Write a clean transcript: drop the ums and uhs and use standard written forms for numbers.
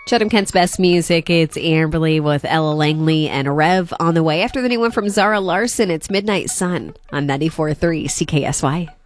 Chatham Kent's best music. It's Amberly with Ella Langley and Rev on the way. After the new one from Zara Larson, it's Midnight Sun on 94.3 CKSY.